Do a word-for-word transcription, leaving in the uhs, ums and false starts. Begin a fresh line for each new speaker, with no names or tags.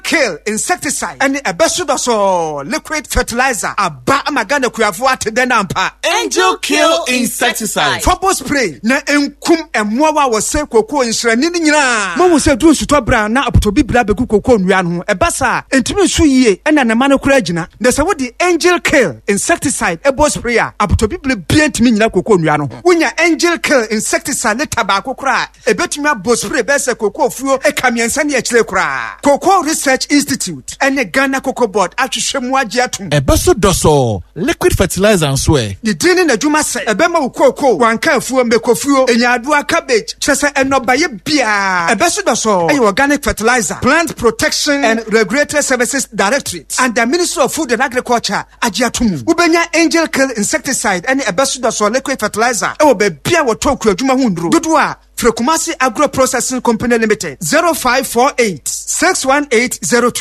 Kill insecticide and ebesudoso liquid fertilizer aba amagana kuafo atede nampa.
Angel Kill insecticide.
Trouble spray na enkum emoa wa se koko nsrani ni nyina. Mo se du nsuto bra na apotobi bra beku koko nwia no ebasa entimi nsu yie ena na ma no kura gina. Na se wo di Angel Kill insecticide ebo sprayer apotobi bra bia ntimi nyina koko nwia no. Unya Angel Kill insecticide leta ba kokora ebetumi abo spray be se koko fuo ekamiensa ne akire kora. Cocoa Research Institute and the Ghana Cocoa Board atwhwemu age atom.
Ebeso doso liquid fertilizer and swear.
The dini na dwuma se ebema ukoko wanka afuo mekofuo enyaadua cabbage chese enobaye bia. Ebeso doso ay organic fertilizer, Plant Protection and Regulatory Services Directorate and the Ministry of Food and Agriculture age atom. Ubenya Angel Kill insecticide and ebeso doso liquid fertilizer e wo be bia wo toku adwuma hundro. Dodua Frekumasi Agro Processing Company Limited zero five four eight six one eight zero two